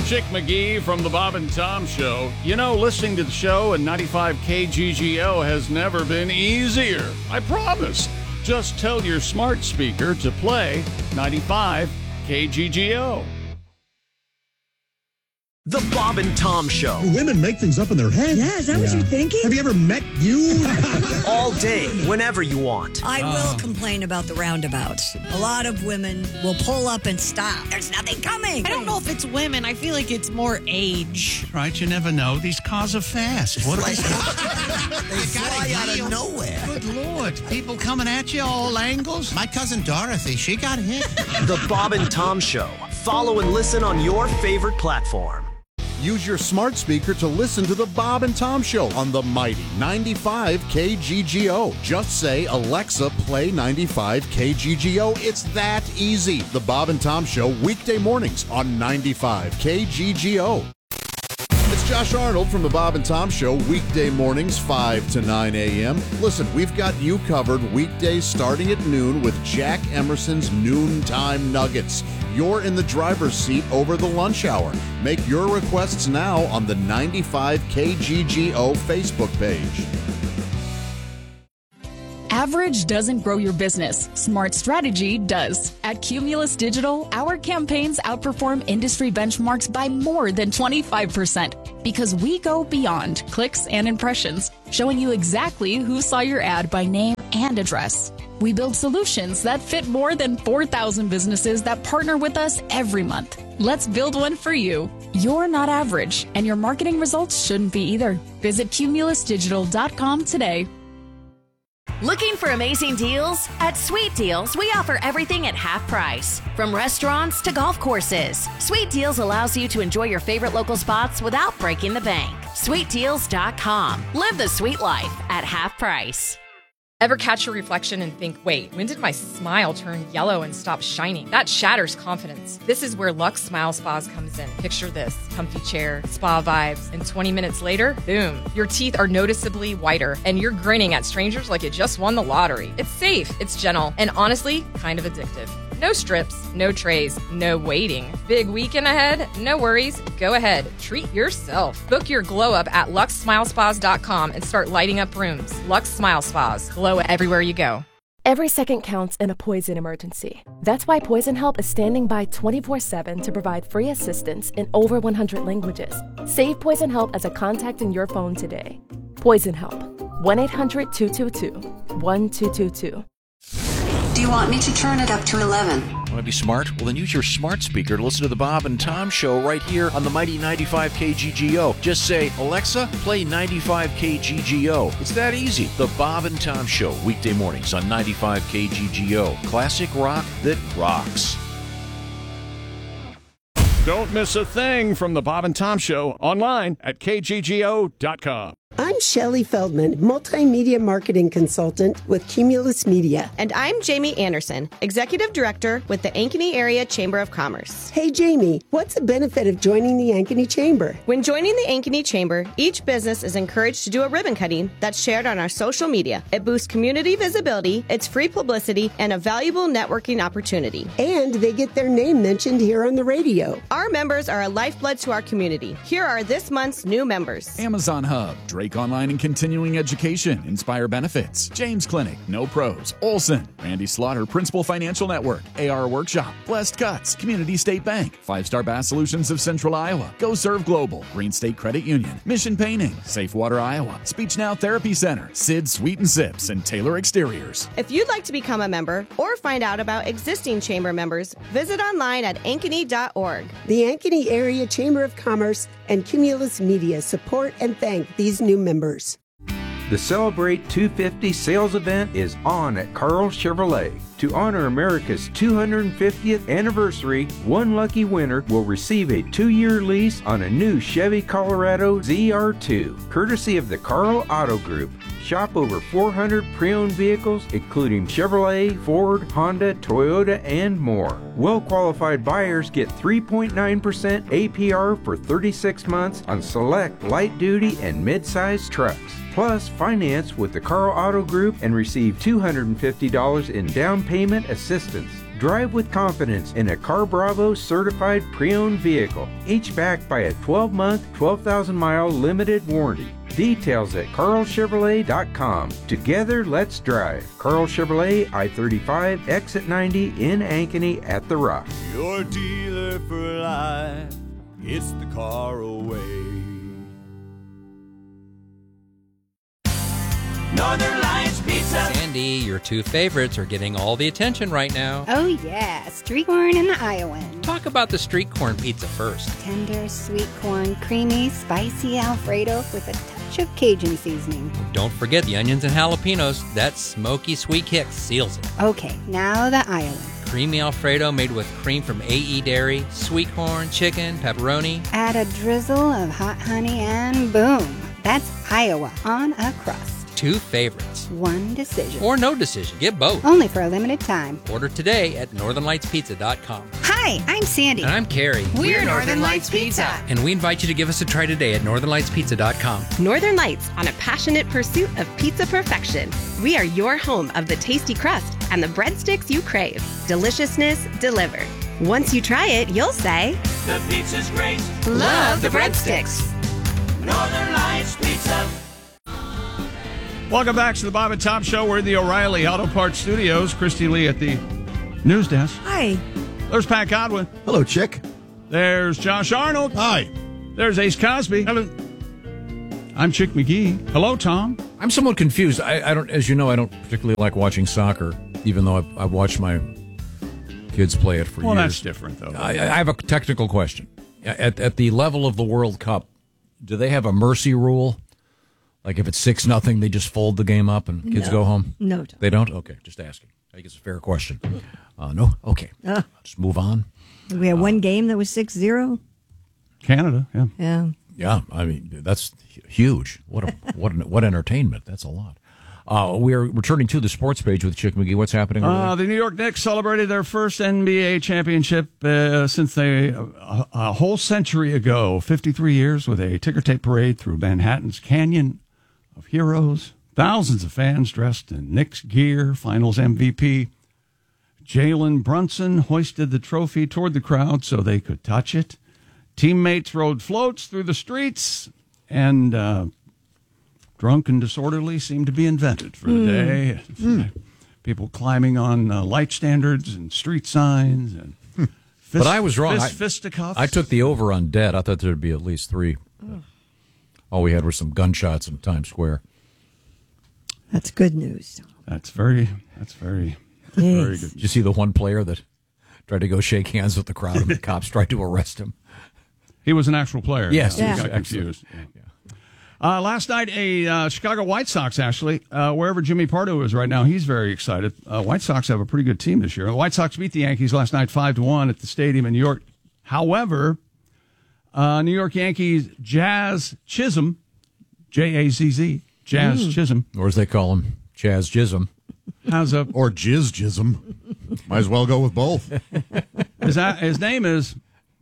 Chick McGee from the Bob and Tom Show. You know, listening to the show at 95 KGGO has never been easier. I promise. Just tell your smart speaker to play 95 KGGO. The Bob and Tom Show. Women make things up in their head. Yeah, is that what you're thinking? Have you ever met you? All day, whenever you want. I will complain about the roundabouts. A lot of women will pull up and stop. There's nothing coming. I don't know if it's women. I feel like it's more age. Right, you never know. These cars are fast. What They fly out of nowhere. Good Lord. People coming at you all angles. My cousin Dorothy, she got hit. The Bob and Tom Show. Follow and listen on your favorite platform. Use your smart speaker to listen to the Bob and Tom Show on the mighty 95 KGGO. Just say, Alexa, play 95 KGGO. It's that easy. The Bob and Tom Show, weekday mornings on 95 KGGO. It's Josh Arnold from the Bob and Tom Show, weekday mornings 5 to 9 a.m. Listen, we've got you covered weekdays starting at noon with Jack Emerson's Noontime Nuggets. You're in the driver's seat over the lunch hour. Make your requests now on the 95 KGGO Facebook page. Average doesn't grow your business. Smart strategy does. At Cumulus Digital, our campaigns outperform industry benchmarks by more than 25% because we go beyond clicks and impressions, showing you exactly who saw your ad by name and address. We build solutions that fit more than 4,000 businesses that partner with us every month. Let's build one for you. You're not average, and your marketing results shouldn't be either. Visit cumulusdigital.com today. Looking for amazing deals? At Sweet Deals, we offer everything at half price. From restaurants to golf courses, Sweet Deals allows you to enjoy your favorite local spots without breaking the bank. SweetDeals.com. Live the sweet life at half price. Ever catch your reflection and think, wait, when did my smile turn yellow and stop shining? That shatters confidence. This is where Lux Smile Spas comes in. Picture this: comfy chair, spa vibes, and 20 minutes later, boom, your teeth are noticeably whiter and you're grinning at strangers like you just won the lottery. It's safe, it's gentle, and honestly, kind of addictive. No strips, no trays, no waiting. Big weekend ahead? No worries. Go ahead. Treat yourself. Book your glow up at luxsmilespas.com and start lighting up rooms. Lux Smile Spas. Glow everywhere you go. Every second counts in a poison emergency. That's why Poison Help is standing by 24/7 to provide free assistance in over 100 languages. Save Poison Help as a contact in your phone today. Poison Help. 1-800-222-1222. Do you want me to turn it up to 11? Want to be smart? Well, then use your smart speaker to listen to the Bob and Tom Show right here on the mighty 95 KGGO. Just say, Alexa, play 95 KGGO. It's that easy. The Bob and Tom Show, weekday mornings on 95 KGGO. Classic rock that rocks. Don't miss a thing from the Bob and Tom Show online at kggo.com. I'm Shelley Feldman, multimedia marketing consultant with Cumulus Media. And I'm Jamie Anderson, executive director with the Ankeny Area Chamber of Commerce. Hey, Jamie, what's the benefit of joining the Ankeny Chamber? When joining the Ankeny Chamber, each business is encouraged to do a ribbon cutting that's shared on our social media. It boosts community visibility, it's free publicity, and a valuable networking opportunity. And they get their name mentioned here on the radio. Our members are a lifeblood to our community. Here are this month's new members. Amazon Hub, Drake Online and Continuing Education, Inspire Benefits, James Clinic, No Pros, Olson, Randy Slaughter, Principal Financial Network, AR Workshop, Blessed Cuts, Community State Bank, 5-Star Bass Solutions of Central Iowa, Go Serve Global, Green State Credit Union, Mission Painting, Safe Water Iowa, Speech Now Therapy Center, Sid Sweet and Sips, and Taylor Exteriors. If you'd like to become a member or find out about existing chamber members, visit online at ankeny.org. The Ankeny Area Chamber of Commerce and Cumulus Media support and thank these new members. The Celebrate 250 sales event is on at Carl Chevrolet. To honor America's 250th anniversary, one lucky winner will receive a 2-year lease on a new Chevy Colorado ZR2, courtesy of the Carl Auto Group. Shop over 400 pre-owned vehicles, including Chevrolet, Ford, Honda, Toyota, and more. Well-qualified buyers get 3.9% APR for 36 months on select light-duty and mid-size trucks. Plus, finance with the Carl Auto Group and receive $250 in down payment assistance. Drive with confidence in a Car Bravo certified pre-owned vehicle, each backed by a 12-month, 12,000-mile limited warranty. Details at carlchevrolet.com. Together, let's drive. Carl Chevrolet, I-35, exit 90 in Ankeny at The Rock. Your dealer for life. It's the car away. Northern Lights Pizza. Sandy, your two favorites are getting all the attention right now. Oh, yeah. Street corn and the Iowan. Talk about the street corn pizza first. Tender, sweet corn, creamy, spicy Alfredo with a touch of Cajun seasoning. Don't forget the onions and jalapenos. That smoky sweet kick seals it. Okay, now the Iowan. Creamy Alfredo made with cream from AE Dairy, sweet corn, chicken, pepperoni. Add a drizzle of hot honey and boom. That's Iowa on a crust. Two favorites. One decision. Or no decision. Get both. Only for a limited time. Order today at northernlightspizza.com. Hi, I'm Sandy. And I'm Carrie. We're Northern Lights Pizza. And we invite you to give us a try today at northernlightspizza.com. Northern Lights, on a passionate pursuit of pizza perfection. We are your home of the tasty crust and the breadsticks you crave. Deliciousness delivered. Once you try it, you'll say, the pizza's great. Love the breadsticks. Northern Lights Pizza. Welcome back to the Bob and Tom Show. We're in the O'Reilly Auto Parts Studios. Christy Lee at the news desk. Hi. There's Pat Godwin. Hello, Chick. There's Josh Arnold. Hi. There's Ace Cosby. Hello. I'm Chick McGee. Hello, Tom. I'm somewhat confused. I don't, as you know, I don't particularly like watching soccer, even though I've watched my kids play it for years. Well, that's different, though. I have a technical question. At the level of the World Cup, do they have a mercy rule? Like if it's 6-0, they just fold the game up and kids go home? No, Tom. They don't? Okay, just asking. I think it's a fair question. No? Okay. Just move on. We had one game that was 6-0. Canada, yeah. Yeah. Yeah, I mean, that's huge. What entertainment. That's a lot. We're returning to the sports page with Chick McGee. What's happening over there? The New York Knicks celebrated their first NBA championship since a whole century ago, 53 years, with a ticker tape parade through Manhattan's Canyon of Heroes. Thousands of fans dressed in Knicks gear. Finals MVP Jalen Brunson hoisted the trophy toward the crowd so they could touch it. Teammates rode floats through the streets, and drunk and disorderly seemed to be invented for the day. People climbing on light standards and street signs. And but I was wrong. Fisticuffs. I took the over on dead. I thought there'd be at least 3. All we had were some gunshots in Times Square. That's good news. That's very very good. Did you see the one player that tried to go shake hands with the crowd and the cops tried to arrest him? He was an actual player. Yes. He got confused. Yeah. Last night, a Chicago White Sox, actually, wherever Jimmy Pardo is right now, he's very excited. White Sox have a pretty good team this year. The White Sox beat the Yankees last night 5-1 at the stadium in New York. However, New York Yankees Jazz Chisholm, Jazz, Jazz Chisholm. Or as they call him, Chaz Chisholm. Or Jizz Chisholm. Might as well go with both. His name is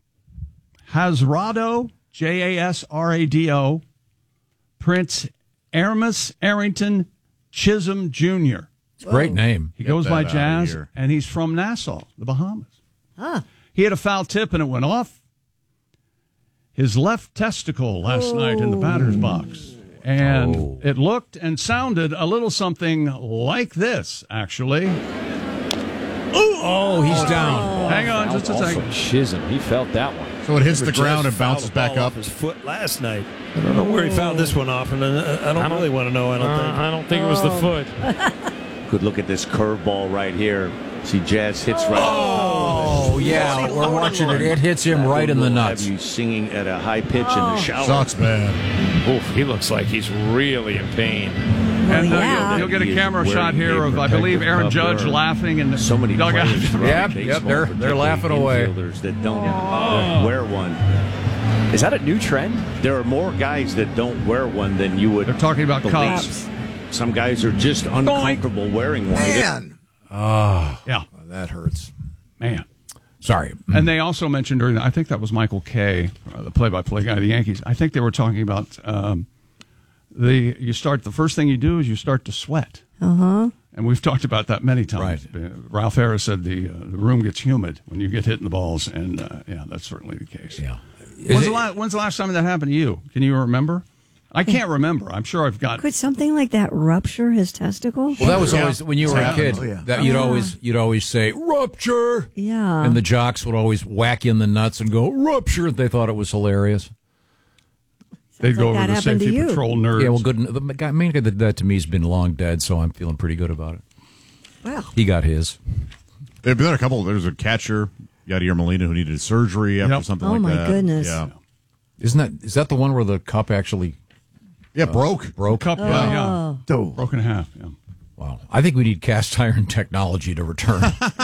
Hasrado, Jasrado, Prince Aramis Arrington Chisholm Jr. It's a great name. He goes by Jazz, and he's from Nassau, the Bahamas. He had a foul tip, and it went off his left testicle last night in the batter's box. And it looked and sounded a little something like this, actually. Oh, he's down. Hang on just a second. Chisholm, he felt that one. So it hits the ground and bounces back up. His foot last night. I don't know where he found this one off, and I don't really want to know. I don't think it was the foot. Good look at this curveball right here. See, Jazz hits right. Oh, yeah, we're watching it. It hits him right in the nuts. Have you singing at a high pitch in the shower? Sucks bad. Oof, he looks like he's really in pain. And you'll get a camera shot here of, I believe, Aaron Judge laughing in the so many dugout. Yep, they're laughing away. Infielders that don't wear one. Is that a new trend? There are more guys that don't wear one than you would. They're talking about cops. Some guys are just uncomfortable wearing one. Man. Yeah. That hurts. Man. Sorry. And they also mentioned during I think that was Michael Kay, the play-by-play guy of the Yankees. I think they were talking about the first thing you do is you start to sweat. Uh-huh. And we've talked about that many times. Right. Ralph Harris said the room gets humid when you get hit in the balls, and that's certainly the case. Yeah. When's the last time that happened to you? Can you remember? I can't remember. I'm sure I've got. Could something like that rupture his testicles? Well, that was always when you were a kid. That you'd always say rupture. Yeah. And the jocks would always whack you in the nuts and go rupture. They thought it was hilarious. They'd go over to Safety Patrol nerds. Yeah, well, good. The main guy that did that to me has been long dead, so I'm feeling pretty good about it. Wow. He got his. There've been a couple. There's a catcher, Yadier Molina, who needed surgery after something like that. Oh, my goodness. Yeah. Is that the one where the cup actually... broke. Cup, yeah. Broke in half, yeah. Wow. I think we need cast iron technology to return.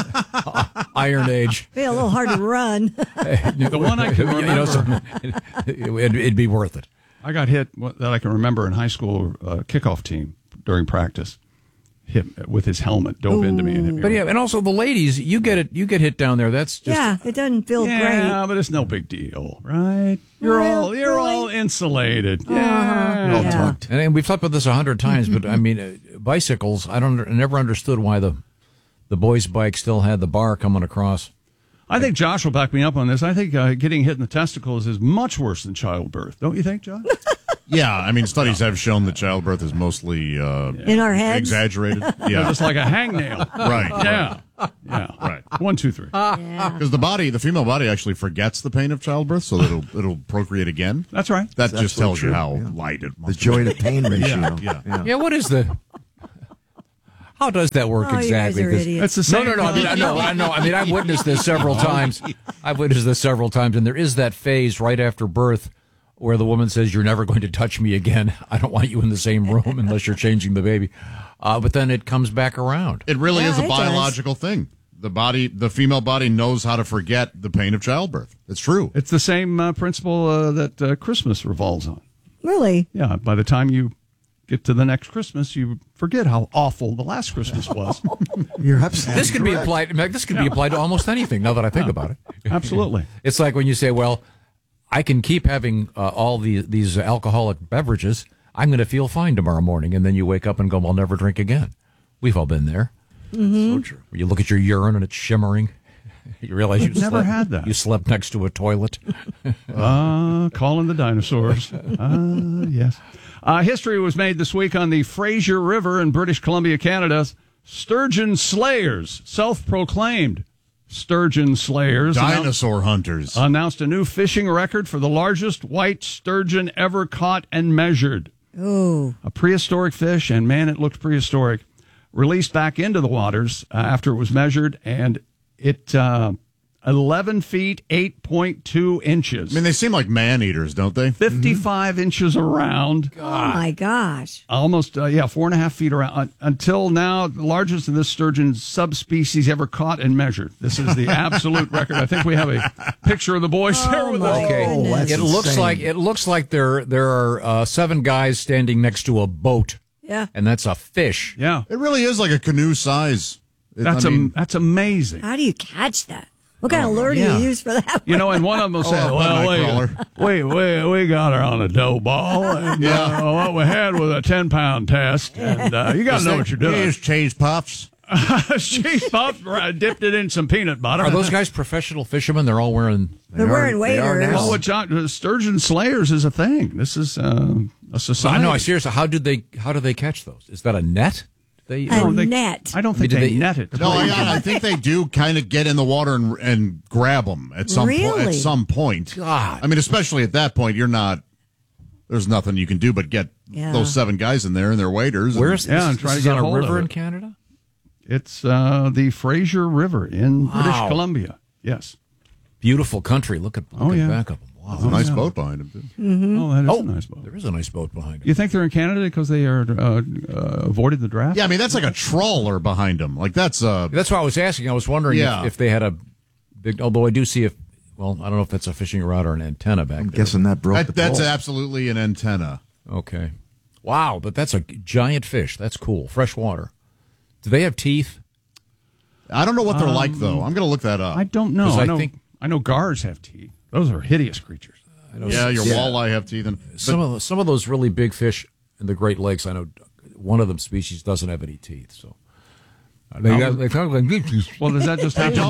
Iron Age. Be a little hard to run. The one I can remember. It'd be worth it. I got hit that I can remember in high school kickoff team during practice. Hit with his helmet, dove into me and hit me. But yeah, and also the ladies, you get hit down there. That's just it doesn't feel great. Yeah, but it's no big deal, right? You're all insulated. all tucked. And we've talked about this 100 times, but I mean, bicycles. I never understood why the boys' bike still had the bar coming across. I think Josh will back me up on this. I think getting hit in the testicles is much worse than childbirth. Don't you think, Josh? Yeah, I mean, studies have shown that childbirth is mostly in our heads, exaggerated. Yeah, just like a hangnail. Right. Yeah. Right. 1, 2, 3. Because the female body actually forgets the pain of childbirth, so that it'll procreate again. That's right. That just tells you how light it must be. The joy to pain ratio. Yeah. What is the? How does that work exactly? You guys are idiots. It's the same. No. I know. I mean, I've witnessed this several times. And there is that phase right after birth where the woman says, "You're never going to touch me again. I don't want you in the same room unless you're changing the baby." But then it comes back around. It really is a biological thing. The female body knows how to forget the pain of childbirth. It's true. It's the same principle that Christmas revolves on. Really? Yeah. By the time you get to the next Christmas, you forget how awful the last Christmas was. You're absolutely This could be applied. This could be applied to almost anything. Now that I think about it, absolutely. It's like when you say, "Well, I can keep having all these alcoholic beverages. I'm going to feel fine tomorrow morning," and then you wake up and go, "I'll never drink again." We've all been there. Mm-hmm. So true. Where you look at your urine and it's shimmering. You realize you never had that. You slept next to a toilet. Calling the dinosaurs. Yes. History was made this week on the Fraser River in British Columbia, Canada. Sturgeon slayers, self-proclaimed sturgeon slayers, dinosaur hunters, announced a new fishing record for the largest white sturgeon ever caught and measured. Oh, a prehistoric fish, and man, it looked prehistoric. Released back into the waters after it was measured, and it 11 feet, 8.2 inches. I mean, they seem like man-eaters, don't they? 55 inches around. Oh, my gosh. Almost, 4.5 feet around. Until now, the largest of this sturgeon subspecies ever caught and measured. This is the absolute record. I think we have a picture of the boys there with us. Okay. It looks like there are 7 guys standing next to a boat. Yeah. And that's a fish. Yeah. It really is like a canoe size. That's amazing. How do you catch that? What kind of lure do you use for that? You know, and one of them will say, we got her on a dough ball, and what we had was a 10-pound test, and you got to know what you're doing. Here's cheese puffs. Cheese puffs, dipped it in some peanut butter. Are those guys professional fishermen? They're all wearing... They're wearing waders. Well, Sturgeon Slayers is a thing. This is a society. No, seriously, how do they catch those? Is that a net? Net. I don't think they net it. No, I think they do kind of get in the water and grab them at some point. God. I mean, especially at that point, there's nothing you can do but get those 7 guys in there and their waders. Where's and try to get on a river in Canada? It's the Fraser River in British Columbia. Yes. Beautiful country. Look at back of them. Wow. There's a nice boat behind him, too. Mm-hmm. Oh, that is a nice boat. There is a nice boat behind him. You think they're in Canada because they are avoided the draft? Yeah, I mean, that's like a trawler behind them. Like, that's why I was asking. I was wondering if they had a big... Although I do see I don't know if that's a fishing rod or an antenna back there. I'm guessing that broke the pole. That's absolutely an antenna. Okay. Wow, but that's a giant fish. That's cool. Fresh water. Do they have teeth? I don't know what they're like, though. I'm going to look that up. I don't know. I know gars have teeth. Those are hideous creatures. Your walleye have teeth. Some of those really big fish in the Great Lakes, I know one of them species doesn't have any teeth. So They talk like this. Well, does that just happen?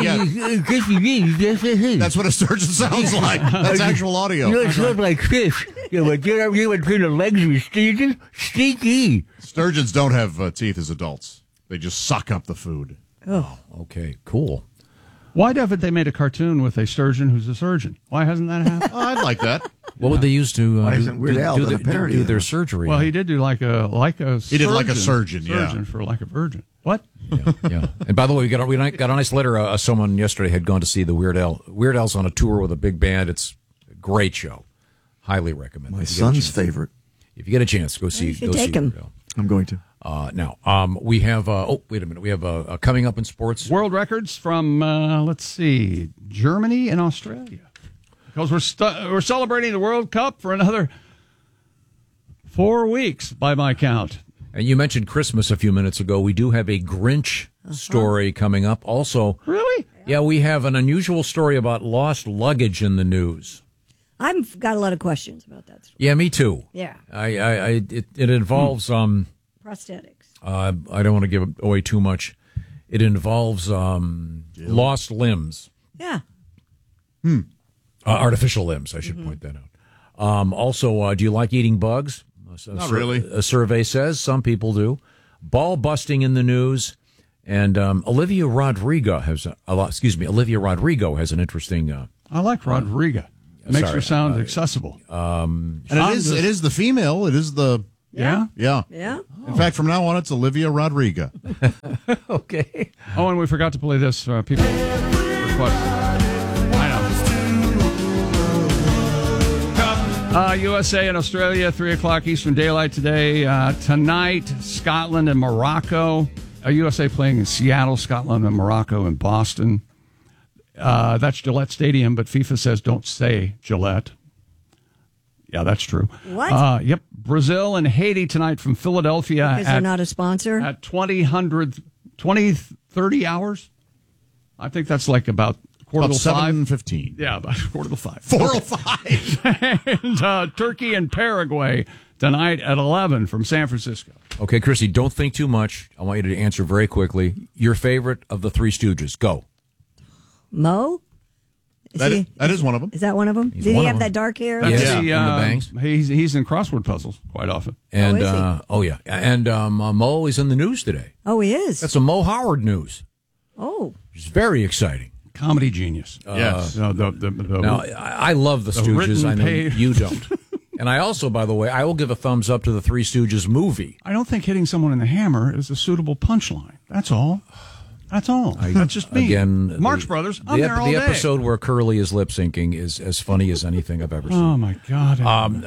That's what a sturgeon sounds like. That's actual audio. You sound like fish. But you between the legs of your sturgeon? Stinky. Sturgeons don't have teeth as adults. They just suck up the food. Oh, okay, cool. Why haven't they made a cartoon with a sturgeon who's a surgeon? Why hasn't that happened? Oh, I'd like that. What would they use to do their surgery? Well, he did do like a He did like a surgeon, for like a virgin. What? Yeah. And by the way, we got a nice letter. Someone yesterday had gone to see the Weird Al. Weird Al's on a tour with a big band. It's a great show. Highly recommend. My son's favorite. If you get a chance, go see. You should take him. Weird Al. I'm going to. Now, we have. Wait a minute. We have coming up in sports. World records from let's see, Germany and Australia, because we're celebrating the World Cup for another 4 weeks by my count. And you mentioned Christmas a few minutes ago. We do have a Grinch story coming up. Also, really? Yeah, we have an unusual story about lost luggage in the news. I've got a lot of questions about that story. Yeah, me too. Yeah. It involves prosthetics. I don't want to give away too much. It involves lost limbs. Yeah. Artificial limbs, I should point that out. Also, do you like eating bugs? Not really. A survey says some people do. Ball busting in the news, and Olivia Rodrigo has an interesting. I like Rodrigo. It makes her sound accessible. And it is the female. It is the yeah. In fact, from now on, it's Olivia Rodrigo. Okay. Oh, and we forgot to play this. People request. I know. USA and Australia, 3 o'clock Eastern Daylight today. Tonight, Scotland and Morocco. USA playing in Seattle, Scotland and Morocco in Boston. That's Gillette Stadium, but FIFA says don't say Gillette. Yeah, that's true. What? Yep. Brazil and Haiti tonight from Philadelphia. Because they're not a sponsor? At 30 hours. I think that's like about quarter to 5. 7:15. Yeah, about quarter to 5. 4:05. And Turkey and Paraguay tonight at 11 from San Francisco. Okay, Chrissy, don't think too much. I want you to answer very quickly. Your favorite of the Three Stooges. Go. Mo? That is one of them. Is that one of them? Did he have that dark hair? Yes, and the bangs. He's in crossword puzzles quite often. And is he? And Mo is in the news today. Oh, he is. That's a Mo Howard news. Oh, it's very exciting. Comedy genius. Yes. Now, I love the Stooges. I know you don't. And I also, by the way, I will give a thumbs up to the Three Stooges movie. I don't think hitting someone in the hammer is a suitable punchline. That's all. That's just me. Again, Marx Brothers, I'm there all the day. episode where Curly is lip syncing is as funny as anything I've ever seen. Oh, my God.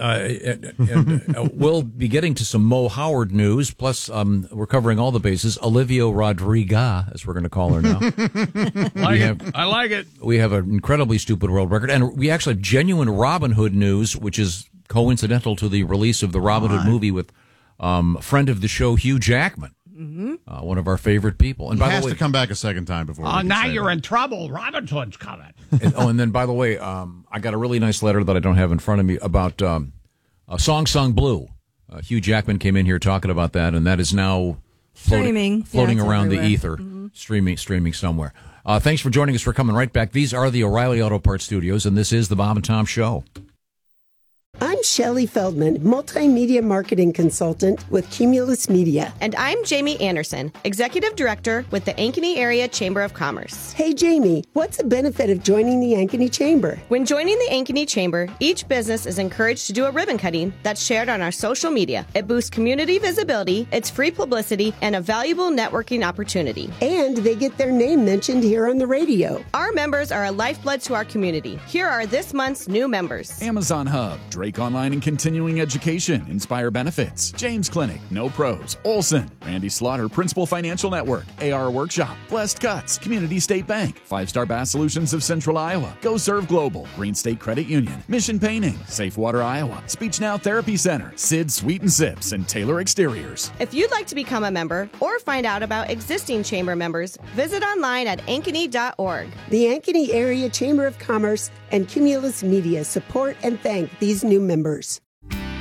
We'll be getting to some Mo Howard news, plus we're covering all the bases. Olivia Rodrigo, as we're going to call her now. I like it. We have an incredibly stupid world record, and we actually have genuine Robin Hood news, which is coincidental to the release of the Robin Hood movie with friend of the show, Hugh Jackman. Mm-hmm. One of our favorite people. And he has to come back a second time before. Now you're in trouble. Robin Hood's coming. And then, by the way, I got a really nice letter that I don't have in front of me about a Song Sung Blue. Hugh Jackman came in here talking about that, and that is now floating around the ether, streaming somewhere. Thanks for joining us. We're coming right back. These are the O'Reilly Auto Parts Studios, and this is the Bob and Tom Show. I'm Shelley Feldman, multimedia marketing consultant with Cumulus Media. And I'm Jamie Anderson, executive director with the Ankeny Area Chamber of Commerce. Hey, Jamie, what's the benefit of joining the Ankeny Chamber? When joining the Ankeny Chamber, each business is encouraged to do a ribbon cutting that's shared on our social media. It boosts community visibility, it's free publicity, and a valuable networking opportunity. And they get their name mentioned here on the radio. Our members are a lifeblood to our community. Here are this month's new members. Amazon Hub, Drake Online and Continuing Education, Inspire Benefits, James Clinic, No Pros, Olson, Randy Slaughter, Principal Financial Network, AR Workshop, Blessed Cuts, Community State Bank, 5-Star Bass Solutions of Central Iowa, Go Serve Global, Green State Credit Union, Mission Painting, Safe Water Iowa, Speech Now Therapy Center, Sid Sweet and Sips, and Taylor Exteriors. If you'd like to become a member or find out about existing chamber members, visit online at ankeny.org. The Ankeny Area Chamber of Commerce and Cumulus Media support and thank these new members.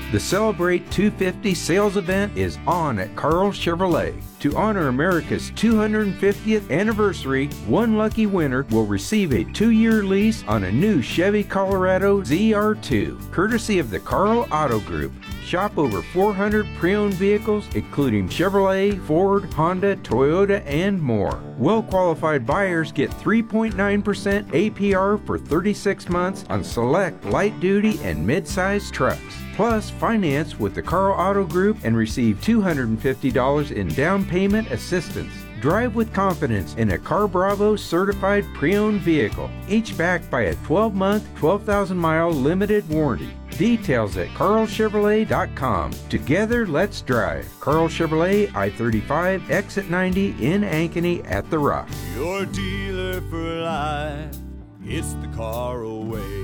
The Celebrate 250 sales event is on at Carl Chevrolet. To honor America's 250th anniversary, one lucky winner will receive a 2-year lease on a new Chevy Colorado ZR2, courtesy of the Carl Auto Group. Shop over 400 pre-owned vehicles, including Chevrolet, Ford, Honda, Toyota, and more. Well-qualified buyers get 3.9% APR for 36 months on select light-duty and mid-size trucks. Plus, finance with the Carl Auto Group and receive $250 in down payment assistance. Drive with confidence in a Car Bravo certified pre-owned vehicle, each backed by a 12-month, 12,000-mile limited warranty. Details at carlchevrolet.com. Together, let's drive. Carl Chevrolet, I-35, exit 90 in Ankeny at The Rock. Your dealer for life, it's the Carl way.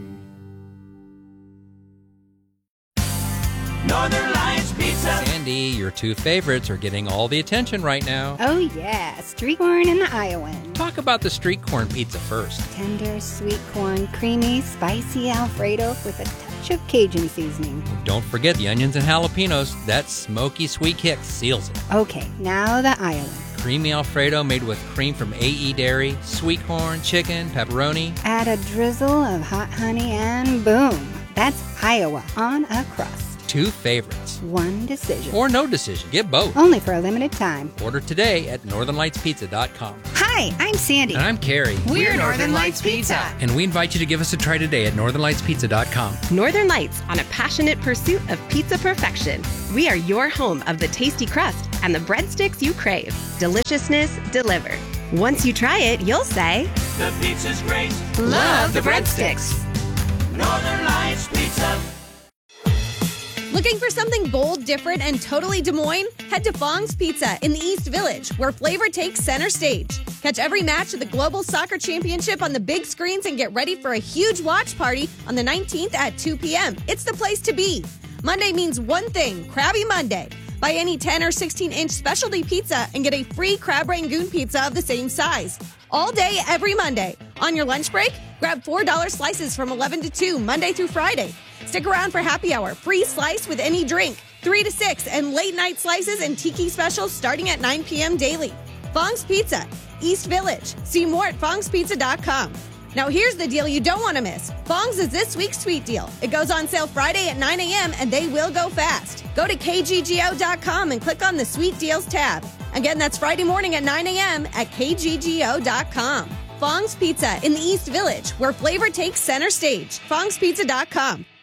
Northern Lights Pizza. Sandy, your two favorites are getting all the attention right now. Oh, yeah. Street corn and the Iowan. Talk about the street corn pizza first. Tender, sweet corn, creamy, spicy Alfredo with a touch of Cajun seasoning. Don't forget the onions and jalapenos. That smoky sweet kick seals it. Okay, now the Iowan. Creamy Alfredo made with cream from AE Dairy, sweet corn, chicken, pepperoni. Add a drizzle of hot honey and boom. That's Iowa on a crust. Two favorites. One decision. Or no decision. Get both. Only for a limited time. Order today at northernlightspizza.com. Hi, I'm Sandy. And I'm Carrie. We're Northern Lights Pizza. And we invite you to give us a try today at northernlightspizza.com. Northern Lights, on a passionate pursuit of pizza perfection. We are your home of the tasty crust and the breadsticks you crave. Deliciousness delivered. Once you try it, you'll say, the pizza's great. Love the breadsticks. Northern Lights Pizza. Looking for something bold, different, and totally Des Moines? Head to Fong's Pizza in the East Village, where flavor takes center stage. Catch every match of the Global Soccer Championship on the big screens and get ready for a huge watch party on the 19th at 2 p.m. It's the place to be. Monday means one thing, Krabby Monday. Buy any 10 or 16-inch specialty pizza and get a free Crab Rangoon pizza of the same size. All day, every Monday. On your lunch break, grab $4 slices from 11 to 2, Monday through Friday. Stick around for happy hour, free slice with any drink, 3 to 6, and late night slices and tiki specials starting at 9 p.m. daily. Fong's Pizza, East Village. See more at fongspizza.com. Now here's the deal you don't want to miss. Fong's is this week's sweet deal. It goes on sale Friday at 9 a.m. and they will go fast. Go to kggo.com and click on the Sweet Deals tab. Again, that's Friday morning at 9 a.m. at kggo.com. Fong's Pizza in the East Village, where flavor takes center stage. fongspizza.com.